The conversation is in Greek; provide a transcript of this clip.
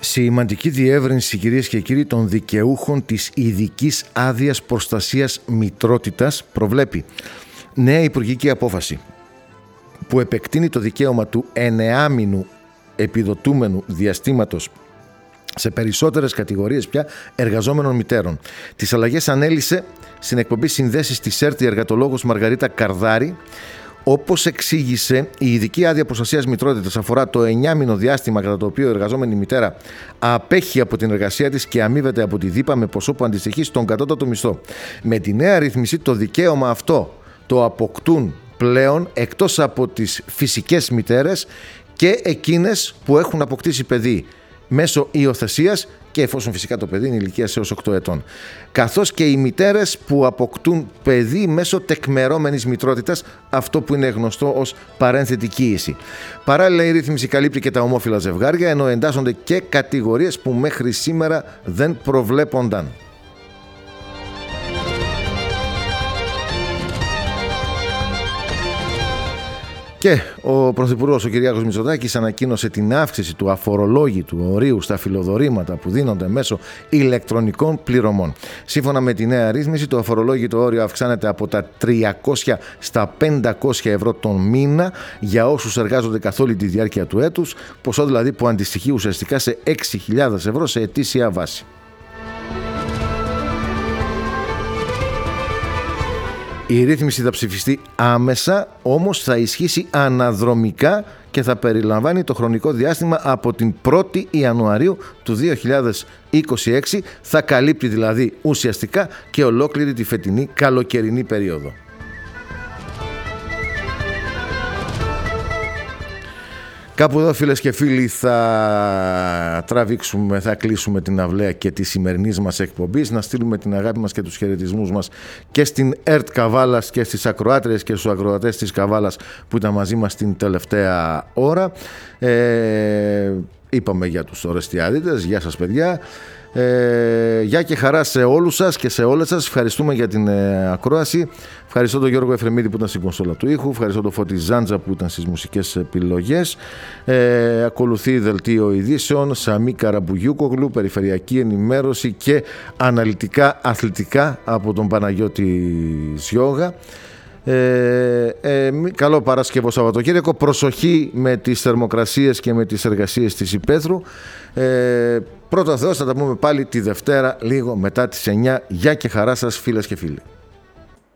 Σημαντική διεύρυνση, κυρίες και κύριοι, των δικαιούχων της ειδικής άδειας προστασίας μητρότητας προβλέπει νέα υπουργική απόφαση που επεκτείνει το δικαίωμα του 9μηνου επιδοτούμενου διαστήματος σε περισσότερες κατηγορίες πια εργαζόμενων μητέρων. Τις αλλαγές ανέλησε στην εκπομπή Συνδέσεις της ΕΡΤ η εργατολόγος Μαργαρίτα Καρδάρη. Όπως εξήγησε, η ειδική άδεια προστασίας μητρότητας αφορά το 9μηνο διάστημα κατά το οποίο η εργαζόμενη μητέρα απέχει από την εργασία της και αμείβεται από τη ΔΥΠΑ με ποσό που αντιστοιχεί στον κατώτατο μισθό. Με τη νέα ρύθμιση το δικαίωμα αυτό το αποκτούν πλέον εκτός από τις φυσικές μητέρες και εκείνες που έχουν αποκτήσει παιδί μέσω υιοθεσίας και εφόσον φυσικά το παιδί είναι ηλικίας έως 8 ετών. Καθώς και οι μητέρες που αποκτούν παιδί μέσω τεκμερώμενης μητρότητας, αυτό που είναι γνωστό ως παρένθετη κύηση. Παράλληλα, η ρύθμιση καλύπτει και τα ομόφυλα ζευγάρια, ενώ εντάσσονται και κατηγορίες που μέχρι σήμερα δεν προβλέπονταν. Και ο Πρωθυπουργός, ο Κυριάκος Μητσοτάκης, ανακοίνωσε την αύξηση του αφορολόγητου ορίου στα φιλοδορήματα που δίνονται μέσω ηλεκτρονικών πληρωμών. Σύμφωνα με τη νέα ρύθμιση, το αφορολόγητο όριο αυξάνεται από τα 300 στα 500 ευρώ τον μήνα για όσους εργάζονται καθ' όλη τη διάρκεια του έτους, ποσό δηλαδή που αντιστοιχεί ουσιαστικά σε 6.000 ευρώ σε ετήσια βάση. Η ρύθμιση θα ψηφιστεί άμεσα, όμως θα ισχύσει αναδρομικά και θα περιλαμβάνει το χρονικό διάστημα από την 1η Ιανουαρίου του 2026, θα καλύπτει δηλαδή ουσιαστικά και ολόκληρη τη φετινή καλοκαιρινή περίοδο. Κάπου εδώ, φίλες και φίλοι, θα κλείσουμε την αυλαία και τη σημερινής μας εκπομπής. Να στείλουμε την αγάπη μας και τους χαιρετισμούς μας και στην ΕΡΤ Καβάλας και στις ακροάτριες και στους ακροατές της Καβάλας που ήταν μαζί μας την τελευταία ώρα. Είπαμε για τους Ορεστιάδητες. Γεια σας, παιδιά. Γεια και χαρά σε όλους σας και σε όλες σας. Ευχαριστούμε για την ακρόαση. Ευχαριστώ τον Γιώργο Εφρεμίδη που ήταν στην κονσόλα του ήχου. Ευχαριστώ τον Φώτη Ζάντζα που ήταν στις μουσικές επιλογές. Ακολουθεί δελτίο ειδήσεων. Σαμί Καραμπουγιούκογλου, περιφερειακή ενημέρωση και αναλυτικά αθλητικά από τον Παναγιώτη Σιώγα. Καλό Παρασκευό Σαββατοκύριακο. Προσοχή με τις θερμοκρασίες και με τις εργασίες της υπαίθρου. Πρώτα Θεός, θα τα πούμε πάλι τη Δευτέρα λίγο μετά τις 9. Γεια και χαρά σας, φίλες και φίλοι.